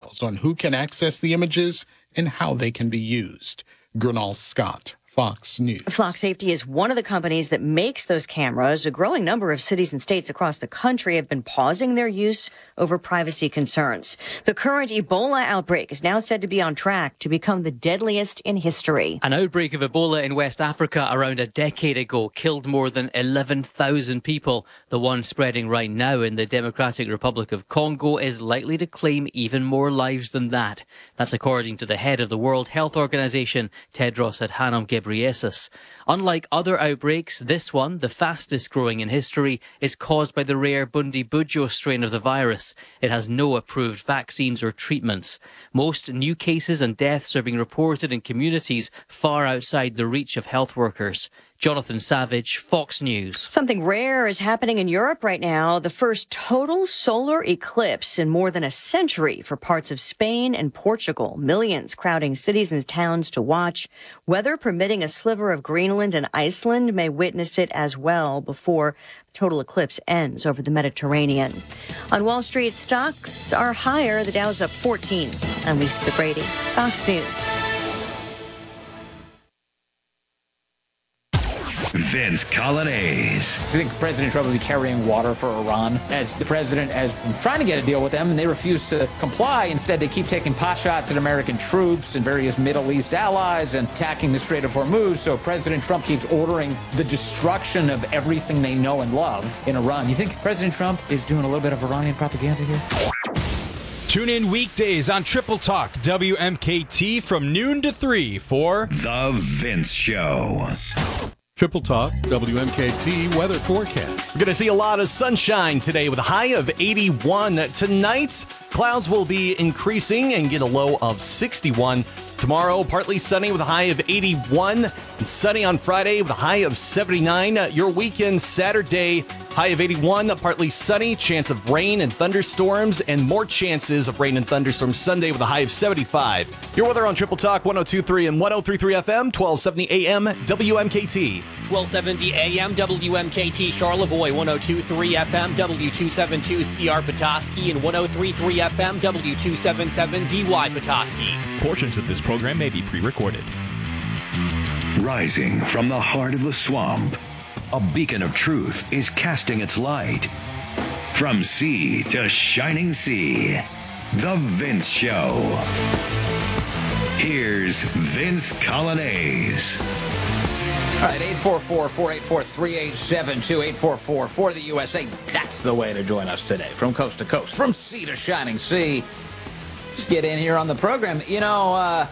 details on who can access the images and how they can be used. Gernal Scott, Fox News. Flock Safety is one of the companies that makes those cameras. A growing number of cities and states across the country have been pausing their use over privacy concerns. The current Ebola outbreak is now said to be on track to become the deadliest in history. An outbreak of Ebola in West Africa around a decade ago killed more than 11,000 people. The one spreading right now in the Democratic Republic of Congo is likely to claim even more lives than that. That's according to the head of the World Health Organization, Tedros Adhanom Ghebreyesus. Unlike other outbreaks, this one, the fastest growing in history, is caused by the rare Bundibugyo strain of the virus. It has no approved vaccines or treatments. Most new cases and deaths are being reported in communities far outside the reach of health workers. Jonathan Savage, Fox News. Something rare is happening in Europe right now. The first total solar eclipse in more than a century for parts of Spain and Portugal. Millions crowding cities and towns to watch. Weather permitting, a sliver of Greenland and Iceland may witness it as well before the total eclipse ends over the Mediterranean. On Wall Street, stocks are higher. The Dow's up 14. I'm Lisa Brady, Fox News. Vince Coglianese. I think President Trump will be carrying water for Iran, as the president has been trying to get a deal with them, and they refuse to comply. Instead, they keep taking pot shots at American troops and various Middle East allies and attacking the Strait of Hormuz. So President Trump keeps ordering the destruction of everything they know and love in Iran. You think President Trump is doing a little bit of Iranian propaganda here? Tune in weekdays on Triple Talk WMKT from noon to 3 for The Vince Show. Triple Talk WMKT weather forecast. We're going to see a lot of sunshine today with a high of 81. Tonight, clouds will be increasing and get a low of 61. Tomorrow, partly sunny with a high of 81. And sunny on Friday with a high of 79. Your weekend, Saturday, high of 81, partly sunny, chance of rain and thunderstorms, and more chances of rain and thunderstorms Sunday with a high of 75. Your weather on Triple Talk 102.3 and 103.3 FM, 1270 AM, WMKT. 1270 AM, WMKT Charlevoix, 102.3 FM, W272 CR Petoskey, and 103.3 FM, W277 DY Petoskey. Portions of this program may be pre-recorded. Rising from the heart of the swamp, a beacon of truth is casting its light. From sea to shining sea, The Vince Show. Here's Vince Coglianese. All right, 844-484-3872, 844 for the USA. That's the way to join us today, from coast to coast, from sea to shining sea. Just get in here on the program. You know,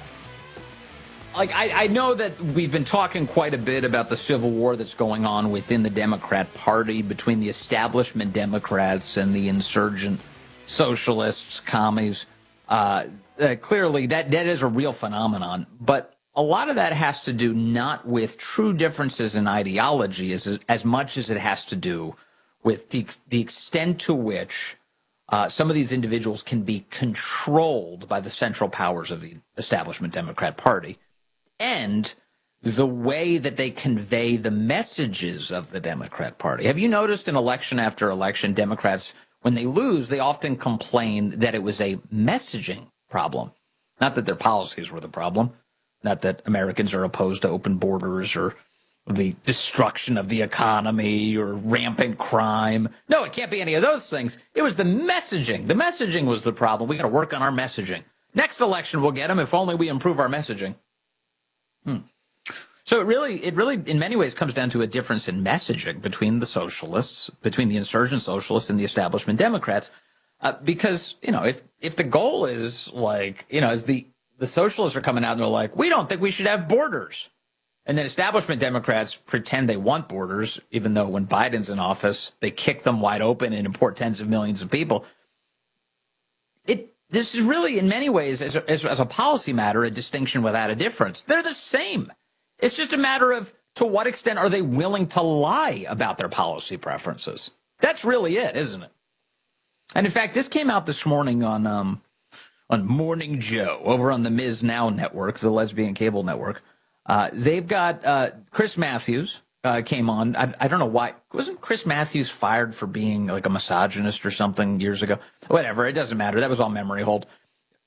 I know that we've been talking quite a bit about the civil war that's going on within the Democrat Party between the establishment Democrats and the insurgent socialists, commies. Clearly, that is a real phenomenon. But a lot of that has to do not with true differences in ideology as much as it has to do with the extent to which some of these individuals can be controlled by the central powers of the establishment Democrat Party, and the way that they convey the messages of the Democrat Party. Have you noticed in election after election, Democrats, when they lose, they often complain that it was a messaging problem, not that their policies were the problem, not that Americans are opposed to open borders or the destruction of the economy or rampant crime. No, it can't be any of those things. It was the messaging. The messaging was the problem. We got to work on our messaging. Next election, we'll get them if only we improve our messaging. So it really, in many ways, comes down to a difference in messaging between the socialists, between the insurgent socialists and the establishment Democrats. Because, you know, if the goal is like, you know, as the socialists are coming out and they're like, we don't think we should have borders. And then establishment Democrats pretend they want borders, even though when Biden's in office, they kick them wide open and import tens of millions of people. This is really, in many ways, as a policy matter, a distinction without a difference. They're the same. It's just a matter of to what extent are they willing to lie about their policy preferences. That's really it, isn't it? And in fact, this came out this morning on Morning Joe over on the Ms. Now network, the lesbian cable network. They've got Chris Matthews came on. I don't know why. Wasn't Chris Matthews fired for being like a misogynist or something years ago? Whatever. It doesn't matter. That was all memory hold.